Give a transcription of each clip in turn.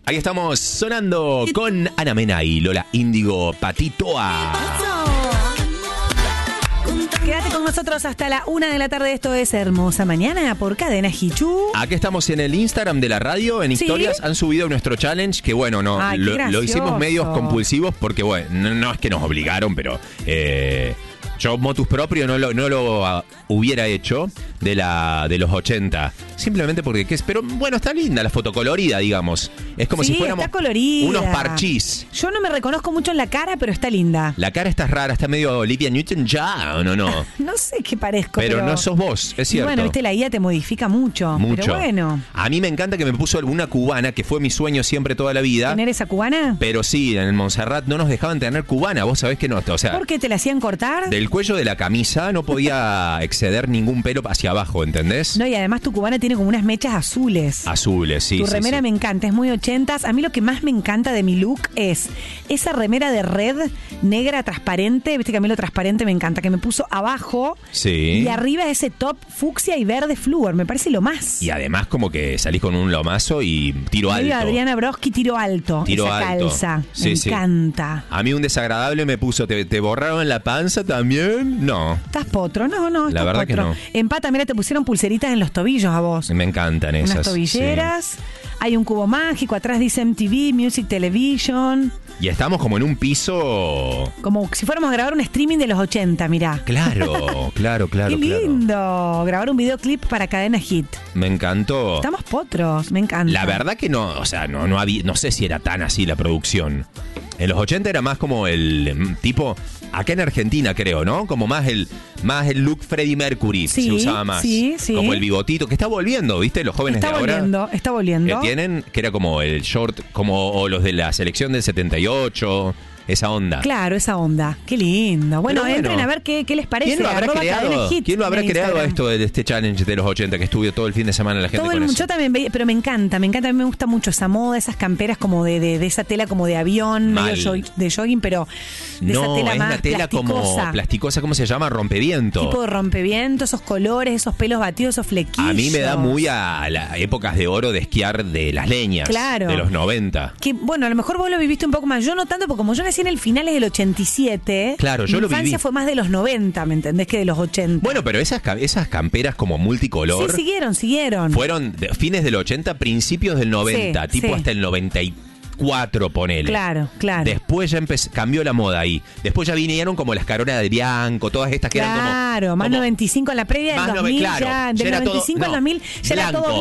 Ahí estamos sonando con Ana Mena y Lola Índigo Patitoa. Quédate con nosotros hasta la 1 de la tarde. Esto es Hermosa Mañana por Cadena Hichu. Aquí estamos en el Instagram de la radio. En historias han subido nuestro challenge. Que bueno, no, Ay, lo hicimos medios compulsivos porque bueno, no es que nos obligaron, pero yo motus propio no lo hubiera hecho de los 80. Simplemente porque pero bueno, está linda la foto colorida, digamos. Es como si fuéramos unos parchís. Yo no me reconozco mucho en la cara, pero está linda. La cara está rara, está medio Olivia Newton-John, ¿o no? No sé qué parezco, pero no sos vos, es cierto. Bueno, viste, la IA te modifica mucho. Pero bueno. A mí me encanta que me puso una cubana, que fue mi sueño siempre toda la vida. ¿Tener esa cubana? Pero sí, en el Montserrat no nos dejaban tener cubana. Vos sabés que no, o sea... ¿Por qué te la hacían cortar? Del cuello de la camisa no podía exceder ningún pelo hacia abajo, ¿entendés? No, y además tu cubana tiene como unas mechas azules. Azules, sí. Tu remera me encanta, es muy 80s. A mí lo que más me encanta de mi look es esa remera de red negra transparente. Viste que a mí lo transparente me encanta, que me puso abajo. Sí. Y arriba ese top fucsia y verde flúor. Me parece lo más. Y además como que salís con un lomazo y tiro alto. Adriana Broski, tiro alto. Tiro esa alto. Calza. Me encanta. A mí un desagradable me puso, ¿te borraron la panza también? No. ¿Estás potro? No, la verdad potro. que no. En Pata, mira, te pusieron pulseritas en los tobillos a vos. Me encantan esas. Unas tobilleras. Sí. Hay un cubo mágico, atrás dice MTV, Music Television. Y estamos como en un piso... Como si fuéramos a grabar un streaming de los 80, mirá. Claro. Qué lindo. Grabar un videoclip para Cadena Hit. Me encantó. Estamos potros, me encanta. La verdad que no, o sea, no había, no sé si era tan así la producción. En los 80 era más como el tipo, acá en Argentina creo, ¿no? Como más el look Freddie Mercury se usaba más. Sí. Como el bigotito, que está volviendo, ¿viste? Los jóvenes de ahora. Está volviendo. Que tienen, que era como el short, o los de la selección del 78... Esa onda. Claro, esa onda. Qué lindo. Bueno, entren a ver qué les parece. ¿Quién lo habrá creado esto de este challenge de los 80 que estuvo todo el fin de semana la gente con eso? Yo también veía, pero me encanta. A mí me gusta mucho esa moda, esas camperas como de esa tela como de avión, medio de jogging, pero de esa tela más es la tela plasticosa. Como plasticosa, ¿cómo se llama? Rompeviento. Tipo de rompeviento, esos colores, esos pelos batidos, esos flequillos. A mí me da muy a las épocas de oro de esquiar de las leñas. Claro. De los 90. Que bueno, a lo mejor vos lo viviste un poco más. Yo no tanto, porque como yo nací en el finales del 87. Claro, yo lo viví. Mi infancia fue más de los 90, ¿me entendés? Que de los 80. Bueno, pero esas camperas como multicolor. Sí, siguieron. Fueron de fines del 80, principios del 90, tipo hasta el 94, ponele. Claro. Después ya cambió la moda ahí. Después ya vinieron como las caronas de Bianco, todas estas que eran como... Claro, más 95 en la previa del 2000, ya, del 95 al 2000 ya era todo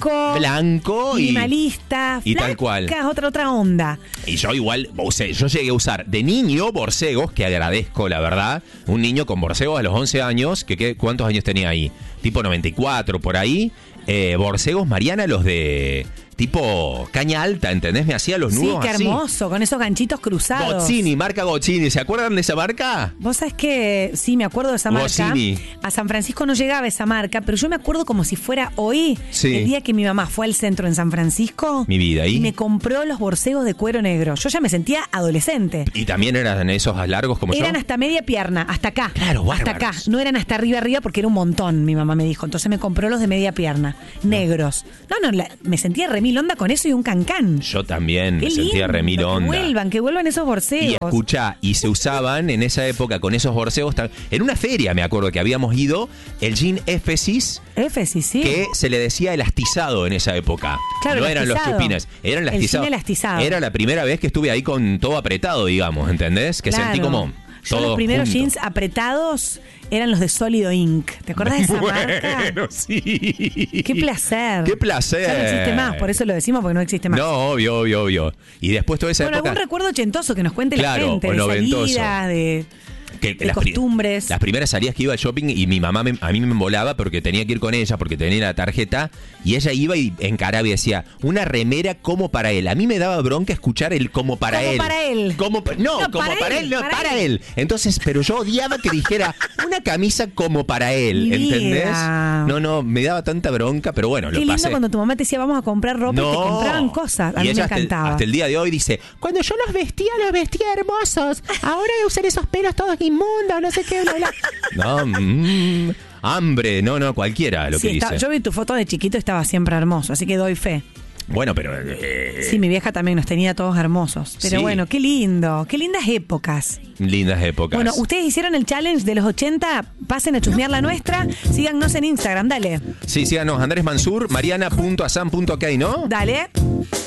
blanco, minimalista, y tal cual. Otra onda. Y yo igual, yo llegué a usar de niño borcegos, que agradezco, la verdad. Un niño con borcegos a los 11 años, ¿cuántos años tenía ahí? Tipo 94, por ahí. Borcegos, Mariana, los de... tipo caña alta, ¿entendés? Me hacía los nudos así. Sí, qué hermoso, con esos ganchitos cruzados. Gozzini, marca Gozzini. ¿Se acuerdan de esa marca? Vos sabés que sí, me acuerdo de esa marca. Gozzini. A San Francisco no llegaba esa marca, pero yo me acuerdo como si fuera hoy, sí. El día que mi mamá fue al centro en San Francisco. Mi vida, ¿y? Y me compró los borcegos de cuero negro. Yo ya me sentía adolescente. ¿Y también eran esos largos como Eran hasta media pierna, hasta acá. Claro, hasta acá. No eran hasta arriba, porque era un montón, mi mamá me dijo. Entonces me compró los de media pierna, negros. Me sentía remil onda con eso y un cancán. Yo también Qué me sentía remil onda. Que vuelvan esos borcegos. Y escuchá, y se usaban en esa época con esos borcegos. En una feria me acuerdo que habíamos ido, el jean Éfesis. Éfesis, sí. Que se le decía elastizado en esa época. Claro, no eran los chupines, eran elastizados. El jean elastizado. Era la primera vez que estuve ahí con todo apretado, digamos, ¿entendés? Que sentí como... Yo los primeros jeans apretados eran los de Sólido Inc. ¿Te acuerdas de esa marca? Bueno, sí. Qué placer. Qué placer. Ya no existe más, por eso lo decimos, porque no existe más. No, obvio. Y después toda esa época... algún recuerdo ochentoso que nos cuente la gente. De salidas, de costumbres. Las primeras salidas que iba al shopping y mi mamá a mí me embolaba porque tenía que ir con ella, porque tenía la tarjeta, y ella iba y encaraba y decía, una remera como para él. A mí me daba bronca escuchar el como para él. Para él. Entonces, pero yo odiaba que dijera una camisa como para él, ¿entendés? No, me daba tanta bronca, pero bueno, lo pasé. Qué lindo cuando tu mamá te decía, vamos a comprar ropa y te compraban cosas. A mí me encantaba. Hasta el día de hoy dice, cuando yo los vestía hermosos. Ahora voy a usar esos pelos todos inmundos, no sé qué, bla, bla. No, hambre, no, cualquiera lo que dice. Yo vi tu foto de chiquito, estaba siempre hermoso, así que doy fe. Bueno, pero... Sí, mi vieja también nos tenía todos hermosos. Pero Sí. bueno, qué lindo, qué lindas épocas. Lindas épocas. Bueno, ustedes hicieron el challenge de los 80, pasen a chusmear la nuestra, síganos en Instagram, dale. Sí, síganos, Andrés Mansur, mariana.asan.ok, ¿no? Dale.